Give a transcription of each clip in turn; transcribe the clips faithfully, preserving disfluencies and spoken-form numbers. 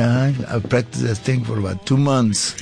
Yeah, I, I practiced that thing for about two months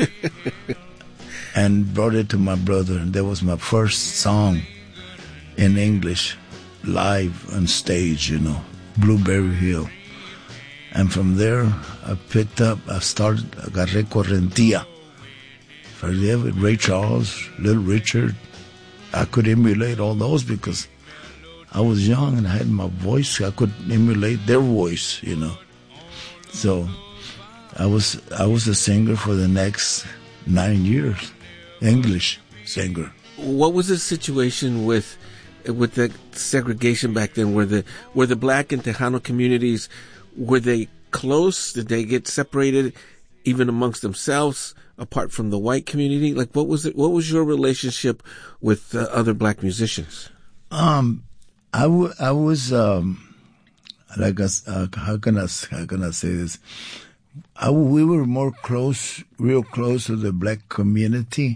and brought it to my brother. And that was my first song in English, live on stage, you know, Blueberry Hill. And from there, I picked up, I started, agarré correntía. For there with Ray Charles, Little Richard. I could emulate all those because I was young and I had my voice. I could emulate their voice, you know. So I was I was a singer for the next nine years, English singer. What was the situation with with the segregation back then? Were the were the black and Tejano communities, were they close? Did they get separated even amongst themselves, apart from the white community? Like, what was it? What was your relationship with uh, other black musicians? Um, I, w- I was um, like a, uh, how can I how can I say this? I, we were more close, real close to the black community.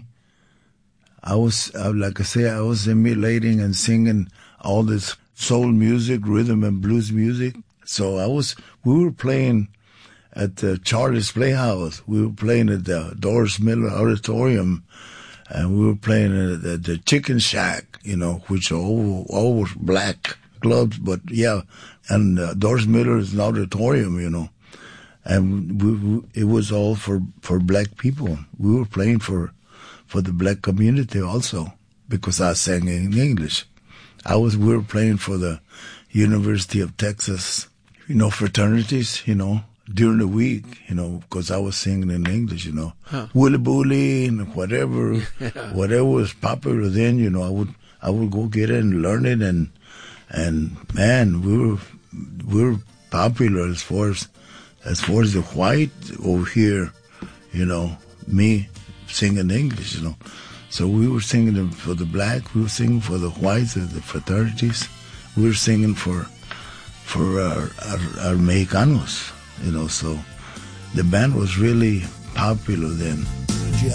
I was, I, like I say, I was emulating and singing all this soul music, rhythm and blues music. So I was, we were playing at the Charlie's Playhouse. We were playing at the Doris Miller Auditorium, and we were playing at the, the Chicken Shack, you know, which are all, all were black clubs, but yeah, and uh, Doris Miller is an auditorium, you know, and we, we, it was all for, for black people. We were playing for, for the black community also, because I sang in English. I was, we were playing for the University of Texas, you know, fraternities, you know, during the week, you know, because I was singing in English, you know, huh. Willy Bully and whatever, yeah. whatever was popular then, you know, I would, I would go get it and learn it, and, and man, we were, we were popular as far as, as far as the white over here, you know, me singing English, you know. So we were singing for the black, we were singing for the whites, the fraternities, we were singing for, for our, our, our Mexicanos. You know, so the band was really popular then.